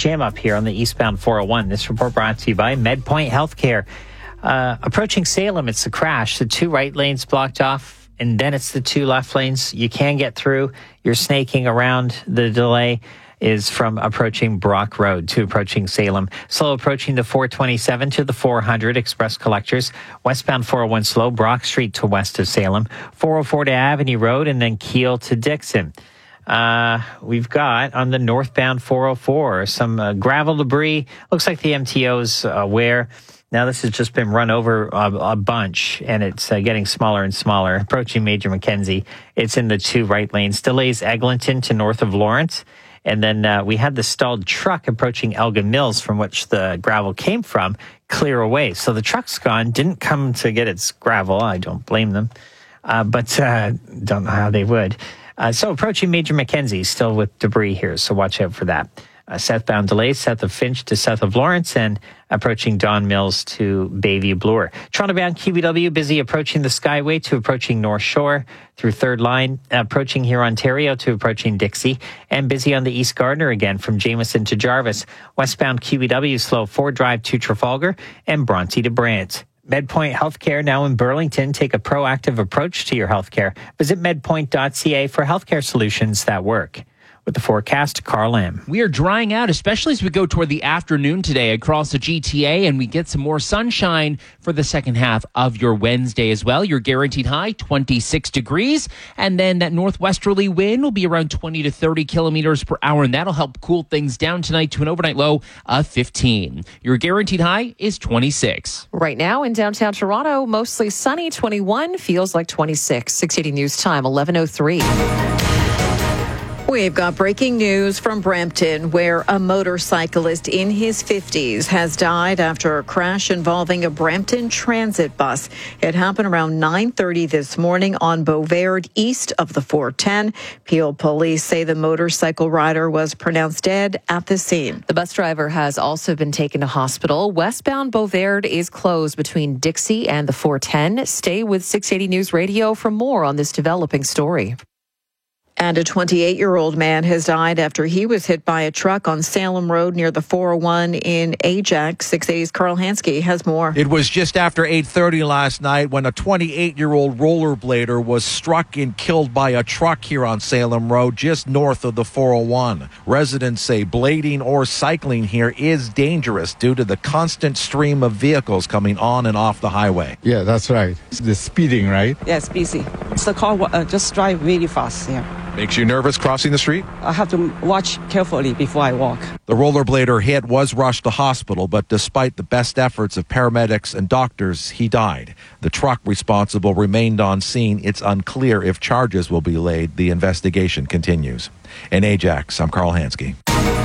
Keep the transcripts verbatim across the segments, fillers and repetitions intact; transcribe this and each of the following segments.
jam up here on the eastbound four oh one. This report brought to you by MedPoint Healthcare. Uh, approaching Salem, it's a crash. The two right lanes blocked off, and then it's the two left lanes. You can get through. You're snaking around. The delay is from approaching Brock Road to approaching Salem. Slow approaching the four twenty-seven to the four hundred Express Collectors. Westbound four oh one slow, Brock Street to west of Salem. four oh four to Avenue Road, and then Keel to Dixon. Uh, we've got on the northbound four oh four some uh, gravel debris. Looks like the M T O's aware. Now this has just been run over a, a bunch, and it's uh, getting smaller and smaller. Approaching Major Mackenzie, it's in the two right lanes. Delays Eglinton to north of Lawrence. And then uh, we had the stalled truck approaching Elgin Mills, from which the gravel came from, clear away. So the truck's gone, didn't come to get its gravel. I don't blame them, uh, but uh, don't know how they would. Uh, so approaching Major Mackenzie, still with debris here, so watch out for that. Uh, southbound delays, south of Finch to south of Lawrence, and approaching Don Mills to Bayview Bloor. Toronto-bound Q B W, busy approaching the Skyway to approaching North Shore through Third Line, approaching here Ontario to approaching Dixie, and busy on the East Gardiner again from Jameson to Jarvis. Westbound Q B W, slow Ford Drive to Trafalgar, and Bronte to Brant. MedPoint Healthcare now in Burlington. Take a proactive approach to your healthcare. Visit medpoint dot c a for healthcare solutions that work. With the forecast, Carl Lam. We are drying out, especially as we go toward the afternoon today across the G T A, and we get some more sunshine for the second half of your Wednesday as well. Your guaranteed high, twenty-six degrees, and then that northwesterly wind will be around twenty to thirty kilometers per hour, and that'll help cool things down tonight to an overnight low of fifteen. Your guaranteed high is twenty-six. Right now in downtown Toronto, mostly sunny, twenty-one, feels like twenty-six. six eighty News Time, eleven oh three. We've got breaking news from Brampton, where a motorcyclist in his fifties has died after a crash involving a Brampton transit bus. It happened around nine thirty this morning on Beauvais, east of the four ten. Peel police say the motorcycle rider was pronounced dead at the scene. The bus driver has also been taken to hospital. Westbound Beauvais is closed between Dixie and the four ten. Stay with six eighty News Radio for more on this developing story. And a twenty-eight-year-old man has died after he was hit by a truck on Salem Road near the four oh one in Ajax. six eighty's Carl Hansky has more. It was just after eight thirty last night when a twenty-eight-year-old rollerblader was struck and killed by a truck here on Salem Road, just north of the four oh one. Residents say blading or cycling here is dangerous due to the constant stream of vehicles coming on and off the highway. Yeah, that's right. It's the speeding, right? Yes, busy. It's the car uh, just drive really fast here. Yeah. Makes you nervous crossing the street? I have to watch carefully before I walk. The rollerblader hit was rushed to hospital, but despite the best efforts of paramedics and doctors, he died. The truck responsible remained on scene. It's unclear if charges will be laid. The investigation continues. In Ajax, I'm Carl Hansky.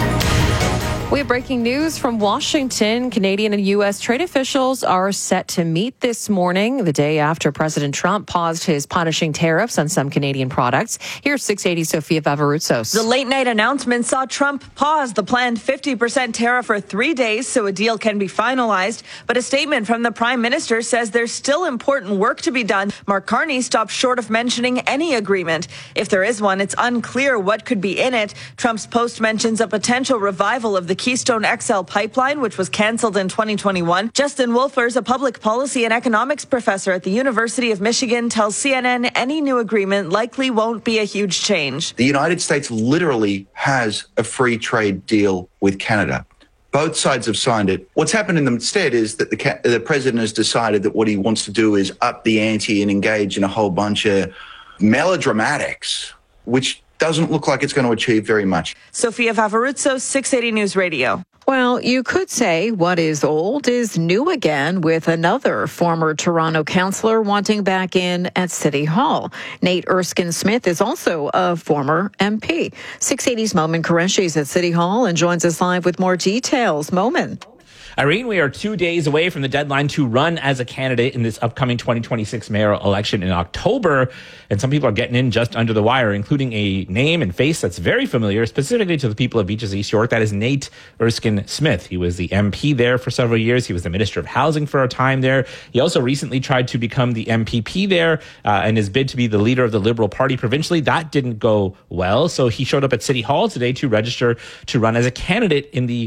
We have breaking news from Washington. Canadian and U S trade officials are set to meet this morning, the day after President Trump paused his punishing tariffs on some Canadian products. Here's six eighty Sofia Vavarutsos. The late-night announcement saw Trump pause the planned fifty percent tariff for three days so a deal can be finalized. But a statement from the Prime Minister says there's still important work to be done. Mark Carney stopped short of mentioning any agreement. If there is one, it's unclear what could be in it. Trump's post mentions a potential revival of the Keystone X L pipeline, which was canceled in twenty twenty-one. Justin Wolfers, a public policy and economics professor at the University of Michigan, tells C N N any new agreement likely won't be a huge change. The United States literally has a free trade deal with Canada. Both sides have signed it. What's happened in the instead is that the, the president has decided that what he wants to do is up the ante and engage in a whole bunch of melodramatics, which doesn't look like it's going to achieve very much. Sofia Vavarutsos, six eighty News Radio. Well, you could say what is old is new again, with another former Toronto councillor wanting back in at City Hall. Nate Erskine-Smith is also a former M P. six eighty's Momin Qureshi is at City Hall and joins us live with more details. Momin. Irene, we are two days away from the deadline to run as a candidate in this upcoming twenty twenty-six mayoral election in October. And some people are getting in just under the wire, including a name and face that's very familiar, specifically to the people of Beaches East York. That is Nate Erskine-Smith. He was the M P there for several years. He was the Minister of Housing for a time there. He also recently tried to become the M P P there uh, and his bid to be the leader of the Liberal Party provincially. That didn't go well. So he showed up at City Hall today to register to run as a candidate in the